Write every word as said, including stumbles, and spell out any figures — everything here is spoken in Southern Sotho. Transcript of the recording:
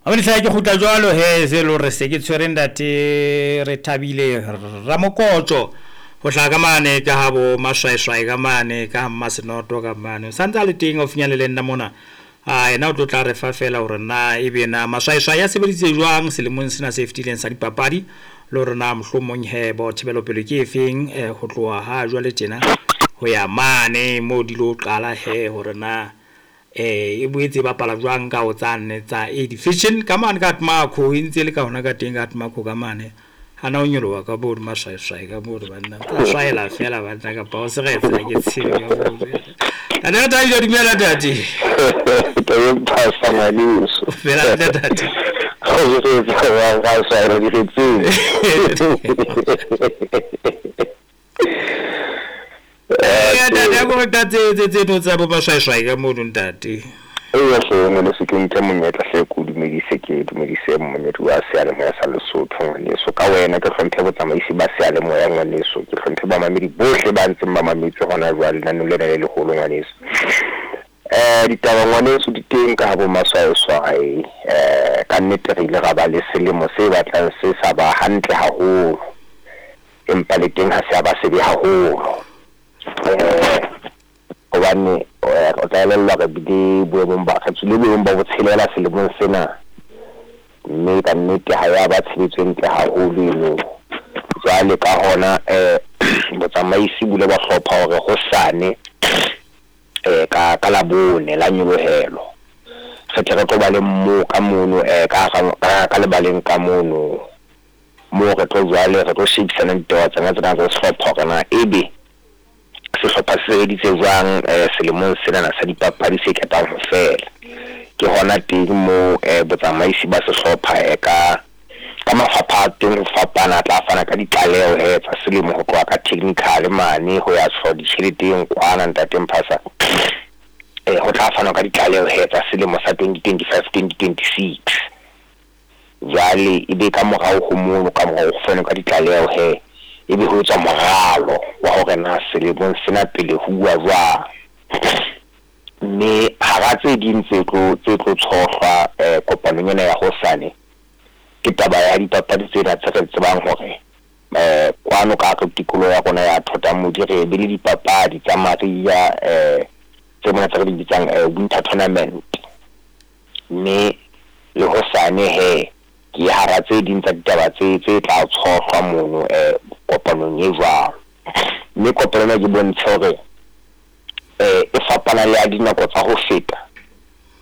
Abone sa ke khutla jwalo he se lo re se ke tshwereng date re thabile Ramokotso ho hlaka mane ka habo mashwaeshwae ka mane ka Masenoto ka mane santsa le teng of nyale le nna mona a ena o tla re fa fela hore na ebe na mashwaeshwae ya sebeditse jwang selemong sena se fitileng sa dipapadi lo rena mohlomong he bo thibelo pele ke efeng ho tloha ha jwale tjena ho ya mane mo di lo qala he hore na eh e boetse ba pala jwang ka o tsane tsa A division ka mane ka Tmakho intse le ka hona ka teng ka Tmakho ka mane hana o nyolowa ka bo mashwaeshwae ka bo banna ka shwaela fela ba tla ka pa o se re tsa ke tsile ka bo ana ta ile dimela dati ke mpasa maliso fela dati o se se va a fare di reti eh dati go tatse tse tse tsa bo mashwaeshwae ka mo ntate e so mo le se ke ntse monyetla hle ku dumedise ke dumedise monyetla wa seale mo ya sa Lesotho ngwane so ka wena ke hlomphe botsamaisi ba seale mo ya ngwane so ke hlomphe ba mamedi bohle ba ntse ba mametsi gona jwale nna le le le holo ngwane so eh ditaba ngwane so di teng ka bo mashwaeshwae eh ka nnete re ile ga ba le selemo se batlang se sa ba hantle haholo empa le teng ha se ba se be haholo eh obane o tla lella ga bidi boemong ba ka tsile boemong ba botshelela selemong sena mme ka nnete ha ya ba tshebetseng ntle haholo eno jwale ka hona eh botsamaisi bule ba hlopha hore ho sane eh ka ka la bone la nyolohelo re tle re tlo ba le mo ka mono eh ka ka le baleng ka mono mo re tlo jwale re tlo shebisana ditaba tsena tsena tsa hlopha kana ebe sehlopha se editse jwang selemong sena sa dipapadi se ketang ho fela ke hona teng mo botsamaisi ba sehlopha e ka ka mafapha teng fapana tla fana ka ditlaleho he tsa selemo ho tloha ka technical mane ho ya tsho di tšheleteng kwana ntate Mphasa eh ho tla fana ka ditlaleho he tsa selemo sa twenty twenty-five twenty twenty-six jale ibe ka morao ho mono ka morao ho fana ka ditlaleho he ebe ho tswa moralo wa hore na selemong sena pele ho bua jwang mme ha tse ding tse tlo tse tlo tshohlwa eh kopanong ena ya hosane ke taba ya dipapadi tsena tse re tsebang hore eh kwano ka ka tikolo ya rona ya thota modire be le dipapadi tsa Maria eh tse mona tse di bitsang winter tournament mme le hosane he ke hara tse ding tsa ditaba tse tse tla tshohlwa mono eh kopanong e jwalo mme kopanong ke bontsha hore eh e fapana le a dinako tsa ho feta